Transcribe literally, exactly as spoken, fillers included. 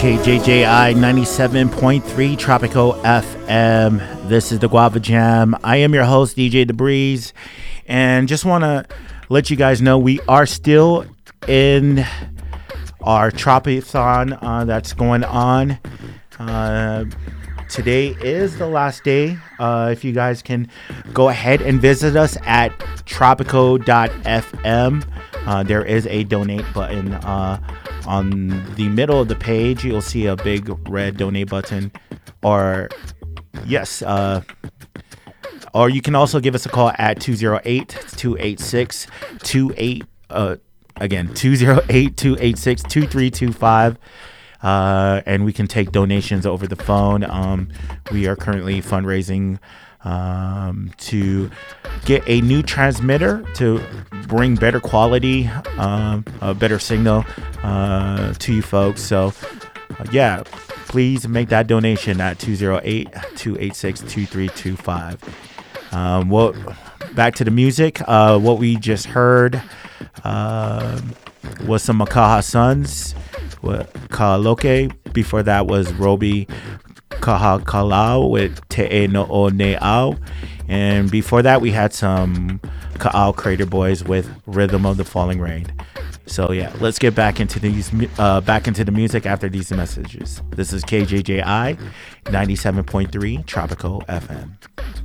K J J I ninety-seven point three Tropico F M. This is the Guava Jam. I am your host, D J DeBreeze, and just want to let you guys know we are still in our Tropithon uh, that's going on. Uh, today is the last day. Uh, if you guys can go ahead and visit us at tropico dot f m. Uh, there is a donate button uh, on the middle of the page. You'll see a big red donate button, or yes, uh, or you can also give us a call at two oh eight, two eight six, two eight uh, again two oh eight, two eight six, two three two five. Uh, and we can take donations over the phone. Um, we are currently fundraising um, to get a new transmitter to bring better quality, um, a better signal uh, to you folks. So, uh, yeah, please make that donation at two oh eight, two eight six, two three two five. Um, well, back to the music. Uh, what we just heard uh, was some Makaha Sons. Kahaloke. Before that was Roby Kahakalau with Te No O Ne'au. And before that we had some Ka'au Crater Boys with Rhythm of the Falling Rain. So yeah, let's get back into these uh, back into the music after these messages. This is K J J I ninety-seven point three Tropico F M.